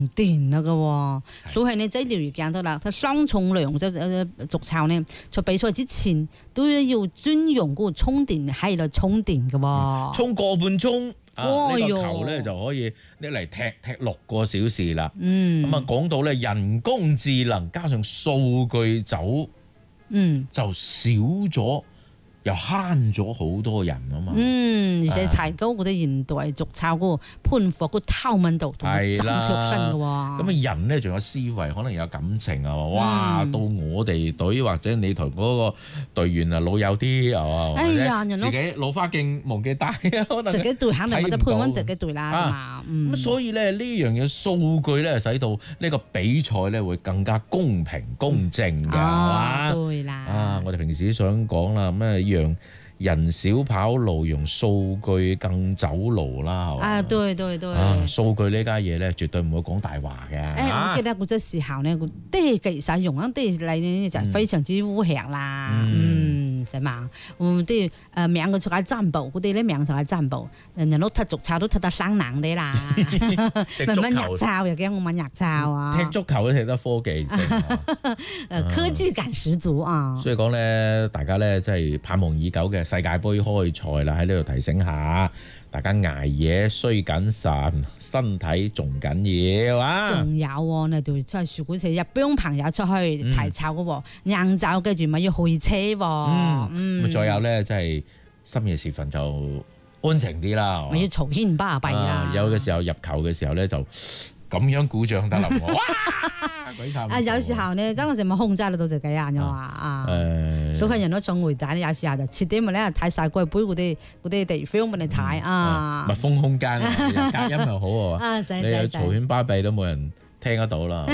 電啦嘅喎，所以你仔療愈鏡到啦，佢雙重量就續巢呢，在比賽之前都要專用嗰個充電器嚟充電嘅喎， 充個半鐘呢個球咧就可以拎嚟踢6個小時啦。咁啊講到咧人工智能加上數據走，就少咗。又慳咗好多人啊嘛， 而且提高嗰啲現代續巢嗰個判貨嗰個透明度同埋正確性嘅喎。咁啊人咧仲有思維，可能有感情啊！哇，到我哋隊或者你同嗰個隊員啊老友啲啊， 哎呀， 自己老花鏡忘記戴啊，可能自己隊肯定冇得判穩自己隊啦嘛。 咁所以咧呢樣嘢數據咧使到呢個比賽咧會更加公平公正嘅，係嘛？ 對啦。 我哋平時想講啦咩？讓人少跑路，用數據更走路啦，係嘛？ 對。 數據呢家嘢咧，絕對唔會講大話嘅。 我記得嗰隻時候咧，啲技術用緊啲嚟咧就非常之烏響啦。係嘛？啲名佢出嚟占卜，嗰啲咧名就係占卜，人都踢續巢都踢得生冷啲啦。慢慢入巢又驚我慢入巢啊！ 踢足球都踢得科技性， 科技感十足啊！ 所以講咧，大家咧真係盼望已久嘅世界盃開賽啦，喺呢度提醒下大家捱夜需謹慎，身體仲緊要啊！ 仲有喎，你哋真係如果係日本朋友出去提巢嘅喎，晏晝記住咪要去車喎。 再有咧，即係深夜時分就安靜啲啦， 咪要嘈喧巴閉啦。 有嘅時候入球嘅時候咧，就咁樣鼓掌得啦。 有時候呢，真係就冇控制得到自己人嘅話所有人都想回答，有時候就徹底咪咧睇晒世界盃嗰啲地方俾你睇啊。 密封空間，隔音又好喎。你有嘈喧巴閉都冇人聽得到啦。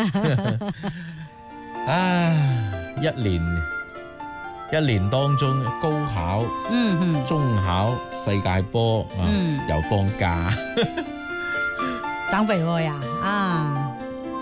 一年當中高考、中考、世界盃又放假， 增肥喎呀